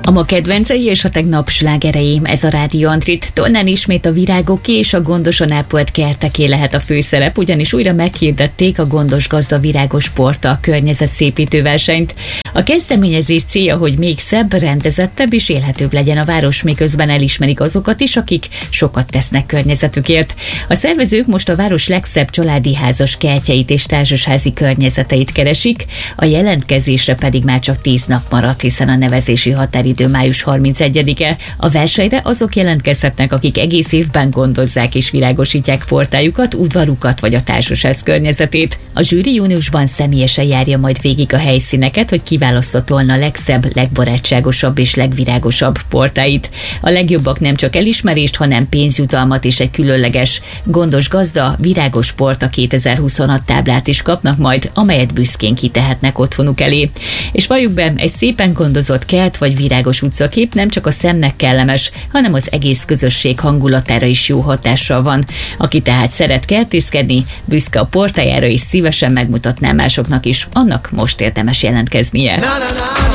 A ma kedvencei és a tegnap slágerei, ez a Rádió Antrit. Tolnán ismét a virágoké és a gondosan ápolt kerteké lehet a főszerep, ugyanis újra meghirdették a Gondos Gazda Virágos Porta környezetszépítő versenyt. A kezdeményezés célja, hogy még szebb, rendezettebb és élhetőbb legyen a város, miközben elismerik azokat is, akik sokat tesznek környezetükért. A szervezők most a város legszebb családi házas kertjeit és társasházi környezeteit keresik, a jelentkezésre pedig már csak 10 nap maradt, hiszen a nevezési határidő május 31-e. A versenyre azok jelentkezhetnek, akik egész évben gondozzák és virágosítják portájukat, udvarukat vagy a társasház környezetét. A zsűri júniusban személyesen járja majd végig a helyszíneket, hogy kiválasztott volna a legszebb, legbarátságosabb és legvirágosabb portáit. A legjobbak nem csak elismerést, hanem pénzjutalmat és egy különleges Gondos Gazda Virágos Porta 2026 táblát is kapnak majd, amelyet büszkén kitehetnek otthonuk elé. És valljuk be, egy szépen gondozott kert vagy virágos utcakép nem csak a szemnek kellemes, hanem az egész közösség hangulatára is jó hatással van. Aki tehát szeret kertészkedni, büszke a portájára és szívesen megmutatná másoknak is, annak most érdemes jelentkeznie.